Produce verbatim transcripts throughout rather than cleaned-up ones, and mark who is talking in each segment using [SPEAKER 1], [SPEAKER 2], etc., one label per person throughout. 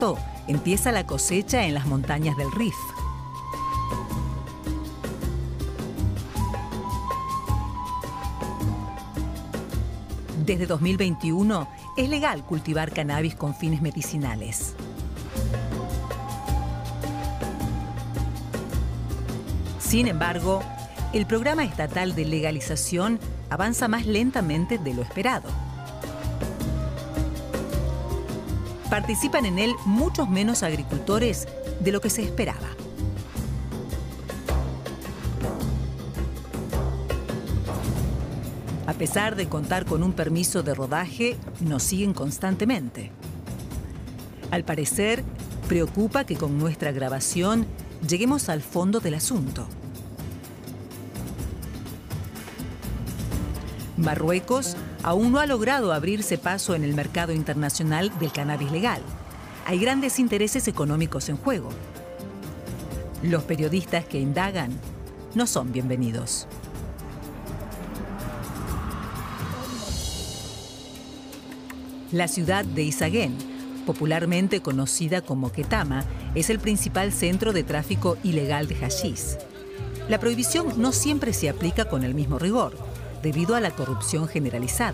[SPEAKER 1] agosto empieza la cosecha en las montañas del Rif. Desde dos mil veintiuno es legal cultivar cannabis con fines medicinales. Sin embargo, el programa estatal de legalización avanza más lentamente de lo esperado. Participan en él muchos menos agricultores de lo que se esperaba. A pesar de contar con un permiso de rodaje, nos siguen constantemente. Al parecer, preocupa que con nuestra grabación lleguemos al fondo del asunto. Marruecos aún no ha logrado abrirse paso en el mercado internacional del cannabis legal. Hay grandes intereses económicos en juego. Los periodistas que indagan no son bienvenidos. La ciudad de Izaguén, popularmente conocida como Ketama, es el principal centro de tráfico ilegal de haschís. La prohibición no siempre se aplica con el mismo rigor, debido a la corrupción generalizada.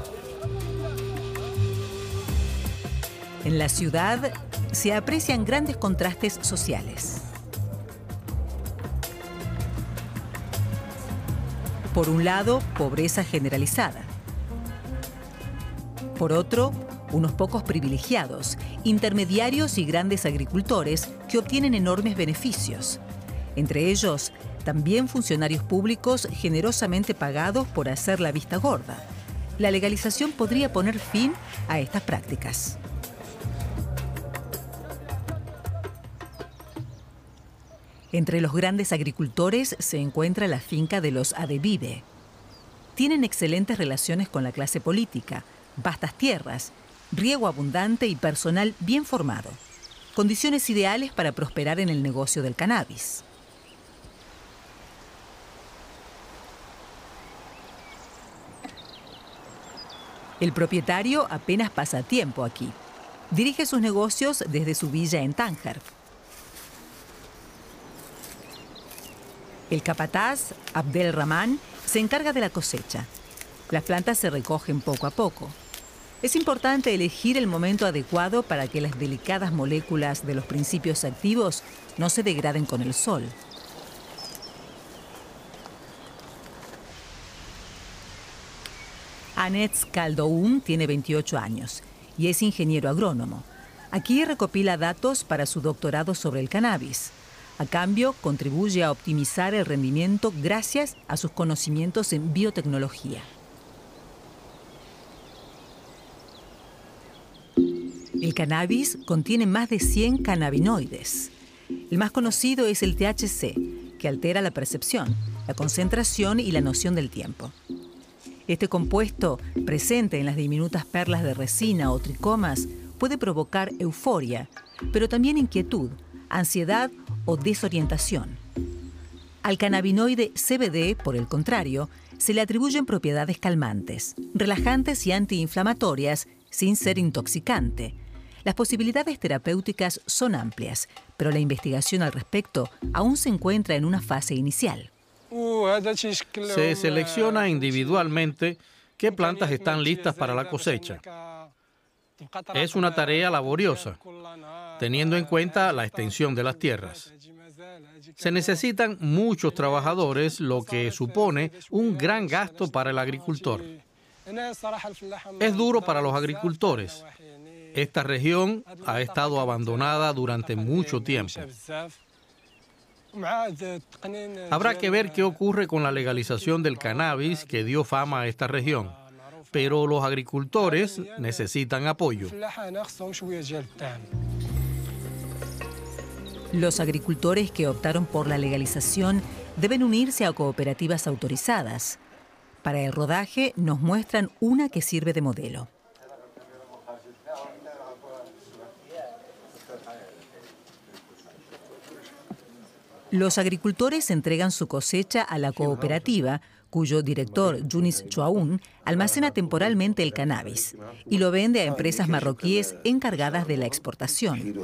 [SPEAKER 1] En la ciudad se aprecian grandes contrastes sociales. Por un lado, pobreza generalizada. Por otro, unos pocos privilegiados, intermediarios y grandes agricultores que obtienen enormes beneficios. Entre ellos, también funcionarios públicos generosamente pagados por hacer la vista gorda. La legalización podría poner fin a estas prácticas. Entre los grandes agricultores se encuentra la finca de los Adebibe. Tienen excelentes relaciones con la clase política, vastas tierras, riego abundante y personal bien formado. Condiciones ideales para prosperar en el negocio del cannabis. El propietario apenas pasa tiempo aquí. Dirige sus negocios desde su villa en Tánger. El capataz, Abdel Rahman, se encarga de la cosecha. Las plantas se recogen poco a poco. Es importante elegir el momento adecuado para que las delicadas moléculas de los principios activos no se degraden con el sol. Anetz Kaldoun tiene veintiocho años y es ingeniero agrónomo. Aquí recopila datos para su doctorado sobre el cannabis. A cambio, contribuye a optimizar el rendimiento gracias a sus conocimientos en biotecnología. El cannabis contiene más de cien cannabinoides. El más conocido es el T H C, que altera la percepción, la concentración y la noción del tiempo. Este compuesto, presente en las diminutas perlas de resina o tricomas, puede provocar euforia, pero también inquietud, ansiedad o desorientación. Al cannabinoide C B D, por el contrario, se le atribuyen propiedades calmantes, relajantes y antiinflamatorias sin ser intoxicante. Las posibilidades terapéuticas son amplias, pero la investigación al respecto aún se encuentra en una fase inicial.
[SPEAKER 2] Se selecciona individualmente qué plantas están listas para la cosecha. Es una tarea laboriosa, teniendo en cuenta la extensión de las tierras. Se necesitan muchos trabajadores, lo que supone un gran gasto para el agricultor. Es duro para los agricultores. Esta región ha estado abandonada durante mucho tiempo. Habrá que ver qué ocurre con la legalización del cannabis que dio fama a esta región. Pero los agricultores necesitan apoyo.
[SPEAKER 1] Los agricultores que optaron por la legalización deben unirse a cooperativas autorizadas. Para el rodaje nos muestran una que sirve de modelo. Los agricultores entregan su cosecha a la cooperativa, cuyo director, Yunis Chouaoun, almacena temporalmente el cannabis y lo vende a empresas marroquíes encargadas de la exportación.